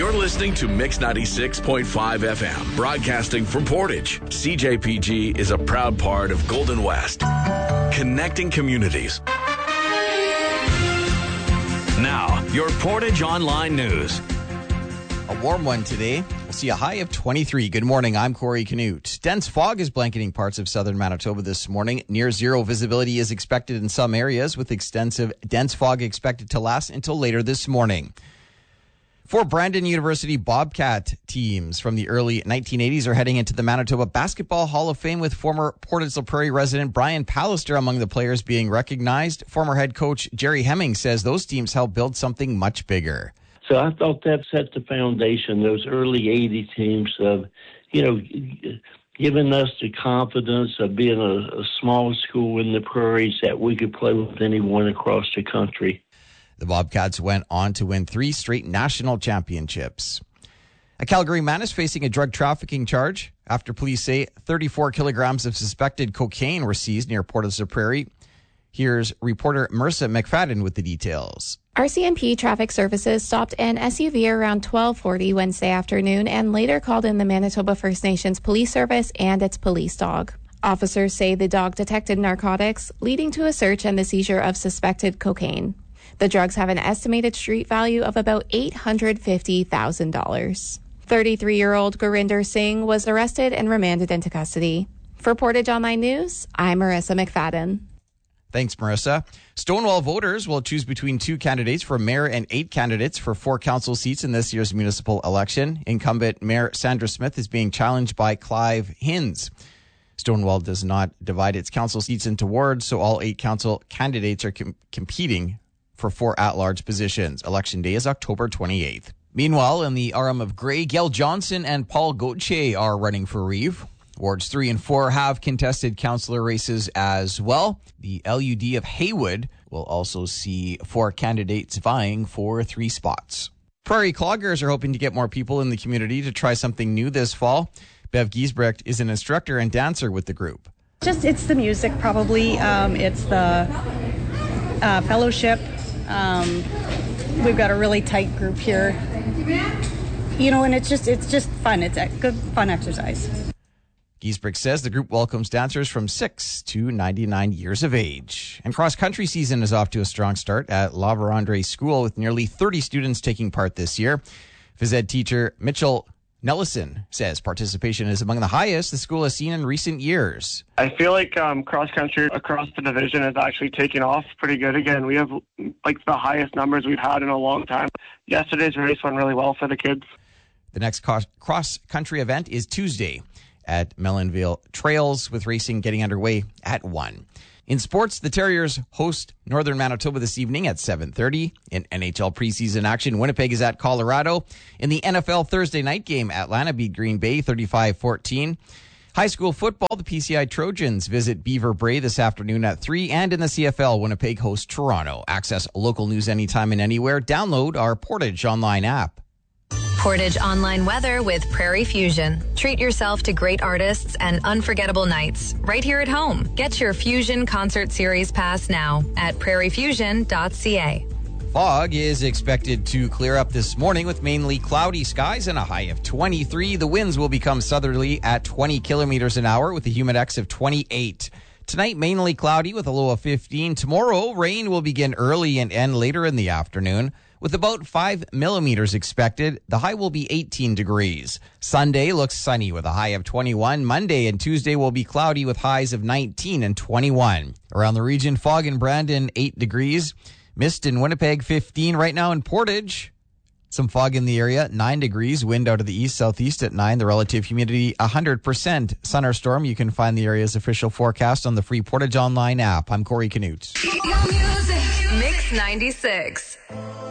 You're listening to Mix 96.5 FM, broadcasting from Portage. CJPG is a proud part of Golden West, connecting communities. Now, your Portage Online News. A warm one today. We'll see a high of 23. Good morning. I'm Corey Canute. Dense fog is blanketing parts of southern Manitoba this morning. Near zero visibility is expected in some areas, with extensive dense fog expected to last until later this morning. 4 Brandon University Bobcat teams from the early 1980s are heading into the Manitoba Basketball Hall of Fame, with former Portage La Prairie resident Brian Pallister among the players being recognized. Former head coach Jerry Hemming says those teams helped build something much bigger. So I thought that set the foundation, those early 80 teams of, giving us the confidence of being a small school in the prairies that we could play with anyone across the country. The Bobcats went on to win 3 straight national championships. A Calgary man is facing a drug trafficking charge after police say 34 kilograms of suspected cocaine were seized near Portage La Prairie. Here's reporter Marissa McFadden with the details. RCMP Traffic Services stopped an SUV around 12:40 Wednesday afternoon and later called in the Manitoba First Nations Police Service and its police dog. Officers say the dog detected narcotics, leading to a search and the seizure of suspected cocaine. The drugs have an estimated street value of about $850,000. 33-year-old Gurinder Singh was arrested and remanded into custody. For Portage Online News, I'm Marissa McFadden. Thanks, Marissa. Stonewall voters will choose between 2 candidates for mayor and 8 candidates for 4 council seats in this year's municipal election. Incumbent Mayor Sandra Smith is being challenged by Clive Hinds. Stonewall does not divide its council seats into wards, so all 8 council candidates are competing for 4 at-large positions. Election day is October 28th. Meanwhile, in the RM of Grey, Gail Johnson and Paul Gauthier are running for Reeve. Wards 3 and 4 have contested councillor races as well. The LUD of Haywood will also see 4 candidates vying for 3 spots. Prairie Cloggers are hoping to get more people in the community to try something new this fall. Bev Giesbrecht is an instructor and dancer with the group. It's the music, probably. It's the fellowship. We've got a really tight group here. And it's just fun. It's a good, fun exercise. Giesbrecht says the group welcomes dancers from 6 to 99 years of age. And cross-country season is off to a strong start at La Vérendrye School, with nearly 30 students taking part this year. Phys ed teacher Mitchell Nellison says participation is among the highest the school has seen in recent years. I feel like cross-country across the division is actually taking off pretty good again. We have the highest numbers we've had in a long time. Yesterday's race went really well for the kids. The next cross-country event is Tuesday at Melonville Trails, with racing getting underway at 1. In sports, the Terriers host Northern Manitoba this evening at 7:30. In NHL preseason action, Winnipeg is at Colorado. In the NFL Thursday night game, Atlanta beat Green Bay 35-14. High school football, the PCI Trojans visit Beaver Bray this afternoon at 3. And in the CFL, Winnipeg hosts Toronto. Access local news anytime and anywhere. Download our Portage Online app. Portage Online weather with Prairie Fusion. Treat yourself to great artists and unforgettable nights right here at home. Get your Fusion Concert Series pass now at prairiefusion.ca. Fog is expected to clear up this morning with mainly cloudy skies and a high of 23. The winds will become southerly at 20 kilometers an hour with a humidex of 28. Tonight, mainly cloudy with a low of 15. Tomorrow, rain will begin early and end later in the afternoon, with about 5 millimeters expected. The high will be 18 degrees. Sunday looks sunny with a high of 21. Monday and Tuesday will be cloudy with highs of 19 and 21. Around the region, fog in Brandon, 8 degrees. Mist in Winnipeg, 15 right now in Portage. Some fog in the area, 9 degrees. Wind out of the east-southeast at 9. The relative humidity, 100%. Sun or storm, you can find the area's official forecast on the free Portage Online app. I'm Corey Canute. Mix 96.